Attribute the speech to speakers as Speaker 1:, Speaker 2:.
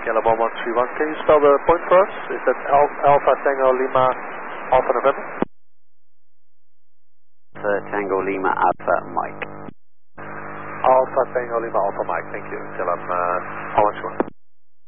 Speaker 1: Yellow 1131. Can you spell the point for us? Is that Alpha Tango Lima Alpha November?
Speaker 2: Tango Lima Alpha Mike.
Speaker 1: Alpha Tango Lima Alpha Mike. Thank you. Tell him 1121.